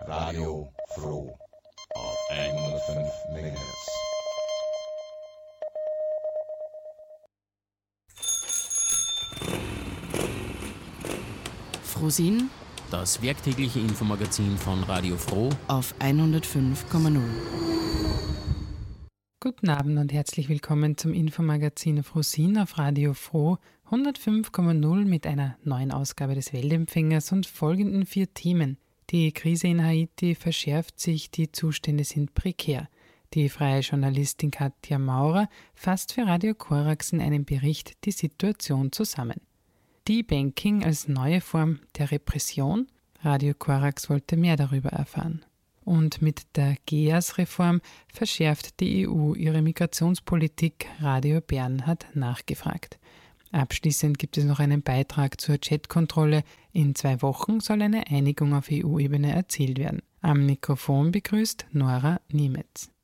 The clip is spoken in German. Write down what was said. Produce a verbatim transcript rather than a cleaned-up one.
Radio Froh auf hundertfünf Megahertz. Frohsinn, das werktägliche Infomagazin von Radio Froh auf hundertfünf Komma null. Guten Abend und herzlich willkommen zum Infomagazin Frohsinn auf Radio Froh hundertfünf Komma null mit einer neuen Ausgabe des Weltempfängers und folgenden vier Themen. Die Krise in Haiti verschärft sich, die Zustände sind prekär. Die freie Journalistin Katja Maurer fasst für Radio Korax in einem Bericht die Situation zusammen. De-Banking als neue Form der Repression? Radio Korax wollte mehr darüber erfahren. Und mit der G E A S-Reform verschärft die E U ihre Migrationspolitik. Radio Bern hat nachgefragt. Abschließend gibt es noch einen Beitrag zur Chatkontrolle. In zwei Wochen soll eine Einigung auf E U-Ebene erzielt werden. Am Mikrofon begrüßt Nora Niemetz.